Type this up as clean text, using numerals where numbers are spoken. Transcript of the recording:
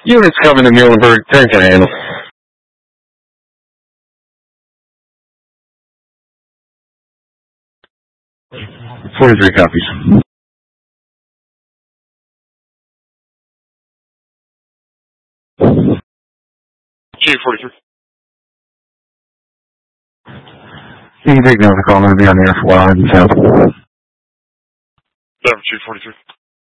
Units coming to Muhlenberg. 10 can handle. 43 copies. G43. You can take down the call. I'm going to be on the air for a while. I can tell. 7 G43.